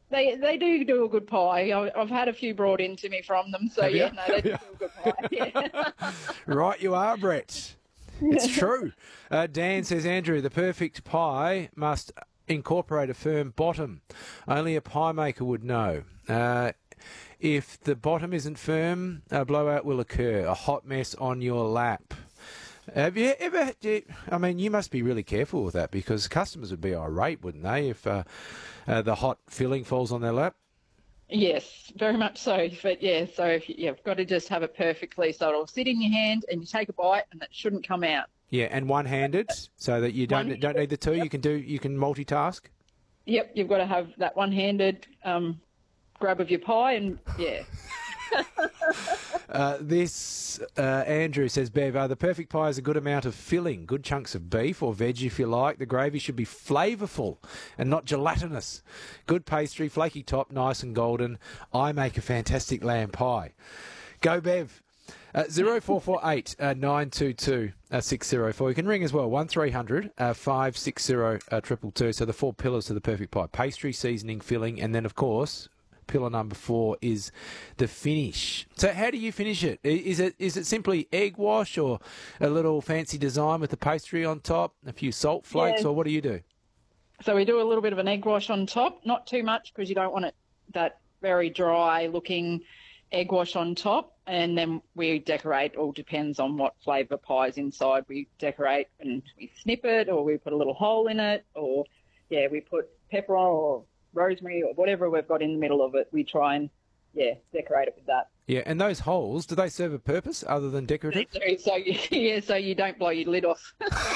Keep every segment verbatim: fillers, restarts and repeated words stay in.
They they do do a good pie. I, I've had a few brought in to me from them, so Have yeah, you? no, they do a good pie. Yeah. Right, you are, Brett. It's true. Uh, Dan says, Andrew, the perfect pie must incorporate a firm bottom. Only a pie maker would know. Uh, if the bottom isn't firm, a blowout will occur. A hot mess on your lap. Have you ever? Do you, I mean, you must be really careful with that because customers would be irate, wouldn't they, if uh, uh, the hot filling falls on their lap? Yes, very much so. But yeah, so if you, you've got to just have it perfectly so it'll sit in your hand and you take a bite and it shouldn't come out. Yeah, and one-handed so that you don't One-handed, don't need the two. yep. You can do you can multitask. Yep, you've got to have that one-handed um, grab of your pie and yeah. uh, this uh, Andrew says, Bev, uh, the perfect pie is a good amount of filling, good chunks of beef or veg if you like. The gravy should be flavourful and not gelatinous. Good pastry, flaky top, nice and golden. I make a fantastic lamb pie. Go Bev. Uh, zero four four eight nine two two six zero four. You can ring as well, one three hundred five six zero two two. So the four pillars to the perfect pie: pastry, seasoning, filling, and then of course pillar number four is the finish. So how do you finish it? Is it is it simply egg wash or a little fancy design with the pastry on top, a few salt flakes, Yeah. or what do you do? So we do a little bit of an egg wash on top, not too much because you don't want it that very dry looking egg wash on top, and then we decorate. All depends on what flavour pie's inside. We decorate and we snip it, or we put a little hole in it, or yeah, we put pepper or rosemary or whatever we've got in the middle of it. We try and yeah decorate it with that. Yeah, and those holes, do they serve a purpose other than decorative? So yeah, so you don't blow your lid off.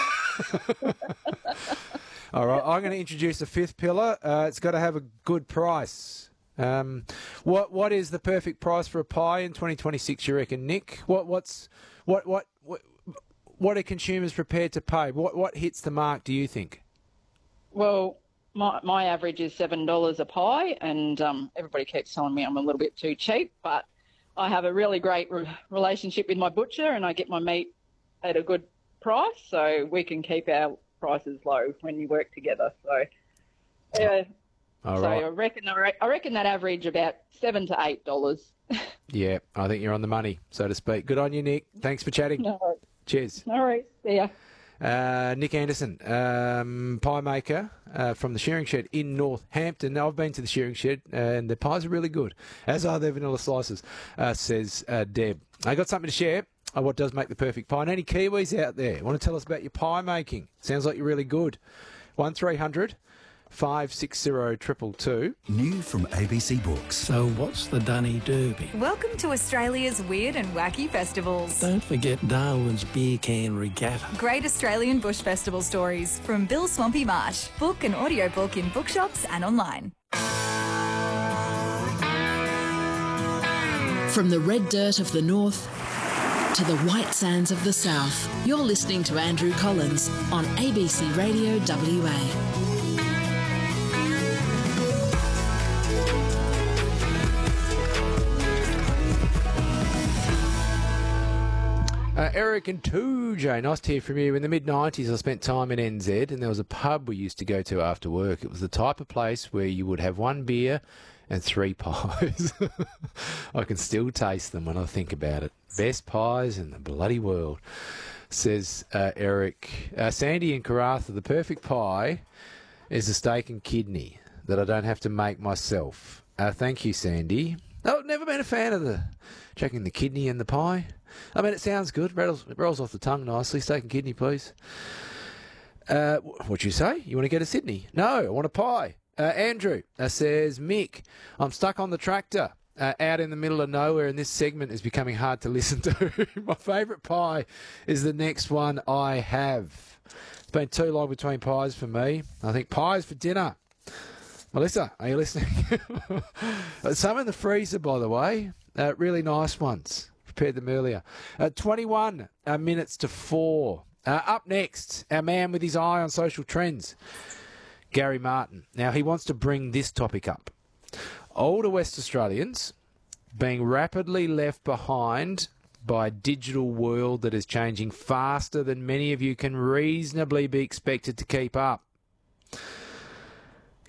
All right, I'm going to introduce the fifth pillar. Uh, it's got to have a good price. Um, what what is the perfect price for a pie in twenty twenty-six? You reckon, Nick? What what's what what what, what are consumers prepared to pay? What what hits the mark? Do you think? Well, my my average is seven dollars a pie, and um, everybody keeps telling me I'm a little bit too cheap, but I have a really great re- relationship with my butcher, and I get my meat at a good price, so we can keep our prices low when you work together. So, yeah. All so right. I reckon I, re- I reckon that average about seven to eight dollars. Yeah, I think you're on the money, so to speak. Good on you, Nick. Thanks for chatting. No worries. Cheers. No worries. See ya. Uh, Nick Anderson, um, pie maker uh, from the Shearing Shed in Northampton. Now, I've been to the Shearing Shed uh, and the pies are really good, as are their vanilla slices, uh, says uh, Deb. I got something to share. Uh, what does make the perfect pie? And any Kiwis out there want to tell us about your pie making? Sounds like you're really good. one three hundred five six zero two two two. New from A B C Books. So what's the Dunny Derby? Welcome to Australia's weird and wacky festivals. Don't forget Darwin's Beer Can Regatta. Great Australian Bush Festival stories from Bill Swampy Marsh. Book an audiobook in bookshops and online. From the red dirt of the north to the white sands of the south, you're listening to Andrew Collins on A B C Radio W A. Uh, Eric and two J, nice to hear from you. In the mid nineties, I spent time in N Z, and there was a pub we used to go to after work. It was the type of place where you would have one beer and three pies. I can still taste them when I think about it. Best pies in the bloody world, says uh, Eric. Uh, Sandy in Karratha, the perfect pie is a steak and kidney that I don't have to make myself. Uh, thank you, Sandy. Oh, never been a fan of the checking the kidney and the pie. I mean, it sounds good. Rattles, it rolls off the tongue nicely. Steak and kidney, please. Uh, what'd you say? You want to go to Sydney? No, I want a pie. Uh, Andrew uh, says, Mick, I'm stuck on the tractor uh, out in the middle of nowhere, and this segment is becoming hard to listen to. My favourite pie is the next one I have. It's been too long between pies for me. I think pies for dinner. Melissa, are you listening? Some in the freezer, by the way. Uh, really nice ones. Prepared them earlier. Uh, twenty-one uh, minutes to four. Uh, up next, our man with his eye on social trends, Gary Martin. Now, he wants to bring this topic up. Older West Australians being rapidly left behind by a digital world that is changing faster than many of you can reasonably be expected to keep up.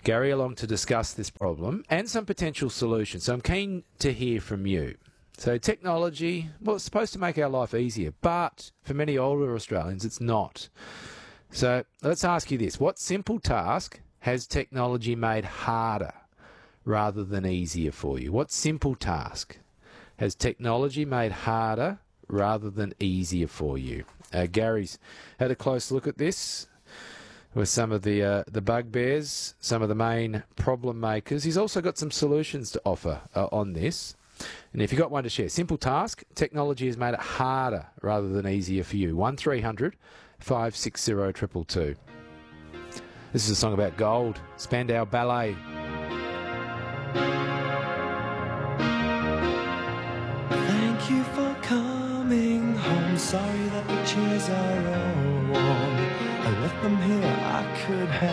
Gary along to discuss this problem and some potential solutions. So I'm keen to hear from you. So technology, well, it's supposed to make our life easier, but for many older Australians, it's not. So let's ask you this. What simple task has technology made harder rather than easier for you? What simple task has technology made harder rather than easier for you? Uh, Gary's had a close look at this with some of the uh, the bugbears, some of the main problem makers. He's also got some solutions to offer uh, on this. And if you've got one to share, simple task, technology has made it harder rather than easier for you. one three hundred five six zero two two two. This is a song about gold, Spandau Ballet. Thank you for coming home. Sorry that the chairs are all warm. I left them here, I could have